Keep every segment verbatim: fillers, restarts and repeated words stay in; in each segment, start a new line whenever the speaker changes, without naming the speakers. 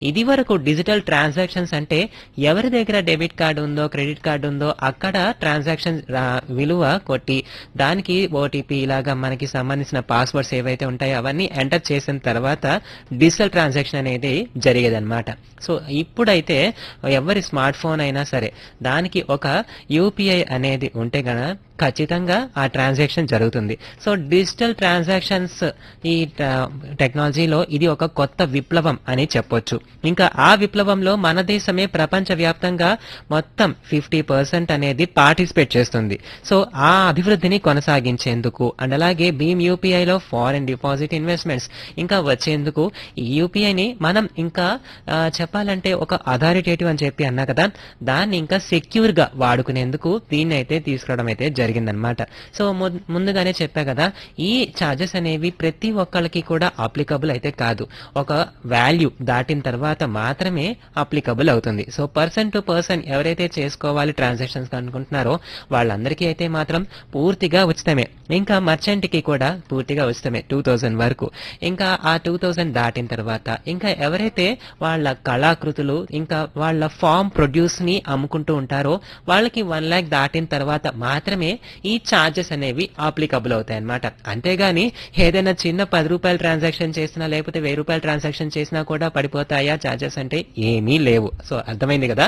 ఇది వరకు digital transactions అంటే ఎవరి దగ్గర డెబిట్ కార్డు ఉందో క్రెడిట్ కార్డు ఉందో అక్కడ ట్రాన్సాక్షన్ విలువ కొట్టి దానికి ఓటీపీ ఇలాగా మనకి సంబంధించిన పాస్వర్డ్స్ ఏవైతే ఉంటాయో అవన్నీ ఎంటర్ చేసిన తర్వాత డిజిటల్ ట్రాన్సాక్షన్ అనేది జరిగేదన్నమాట. సో ఇప్పుడైతే ఎవరి స్మార్ట్ ఫోన్ అయినా సరే దానికి ఒక యూపీఐ అనేది ఉంటే గన ఖచ్చితంగా ఆ ట్రాన్సాక్షన్ జరుగుతుంది. సో డిజిటల్ ట్రాన్సాక్షన్స్ ఈ టెక్నాలజీలో ఇది ఒక కొత్త విప్లవం అని చెప్పొచ్చు. ఇంకా ఆ విప్లవంలో మన దేశమే ప్రపంచ వ్యాప్తంగా మొత్తం ఫిఫ్టీ పర్సెంట్ అనేది పార్టిసిపేట్ చేస్తుంది. సో ఆ అభివృద్ధిని కొనసాగించేందుకు అండ్ అలాగే భీమ్ యూపీఐలో ఫారెన్ డిపాజిట్ ఇన్వెస్ట్మెంట్స్ ఇంకా వచ్చేందుకు ఈ యూపీఐని మనం ఇంకా చెప్పాలంటే ఒక అథారిటేటివ్ అని చెప్పి అన్నా కదా, దాన్ని ఇంకా సెక్యూర్ గా వాడుకునేందుకు దీన్ని అయితే తీసుకురావడం అయితే జరిగిందనమాట. సో ముందుగానే చెప్పా కదా, ఈ ఛార్జెస్ అనేవి ప్రతి ఒక్కళ్ళకి కూడా అప్లికబుల్ అయితే కాదు, ఒక వాల్యూ దాటిన తర్వాత మాత్రమే అప్లికబుల్ అవుతుంది. సో పర్సన్ టు పర్సన్ ఎవరైతే చేసుకోవాలి ట్రాన్సాక్షన్స్ అనుకుంటున్నారో వాళ్ళందరికీ అయితే మాత్రం పూర్తిగా ఉచితమే. ఇంకా మర్చెంట్ కి కూడా పూర్తిగా ఉచితమే టూ థౌజండ్ వరకు. ఇంకా ఆ టూ థౌజండ్ దాటిన తర్వాత ఇంకా ఎవరైతే వాళ్ళ కళాకృతులు ఇంకా వాళ్ళ ఫామ్ ప్రొడ్యూస్ ని అమ్ముకుంటూ ఉంటారో వాళ్ళకి వన్ లాక్ దాటిన తర్వాత మాత్రమే ఈ ఛార్జెస్ అనేవి అప్లికబుల్ అవుతాయి అన్నమాట. అంతేగాని ఏదైనా చిన్న పది రూపాయల ట్రాన్సాక్షన్ చేసినా లేకపోతే వెయ్యి రూపాయల ట్రాన్సాక్షన్ చేసినా కూడా పడిపోతాయా ఛార్జెస్ అంటే ఏమీ లేవు. సో అర్థమైంది కదా.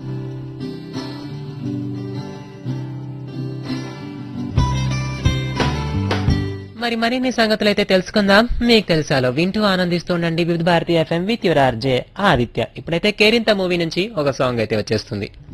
మరి మరిన్ని సంగతులు అయితే తెలుసుకుందాం. మీకు తెలుసాలో వింటూ ఆనందిస్తూ ఉండండి వివిధ Bharati FM with your RJ Aditya. ఇప్పుడైతే కేరింత మూవీ నుంచి ఒక సాంగ్ అయితే వచ్చేస్తుంది.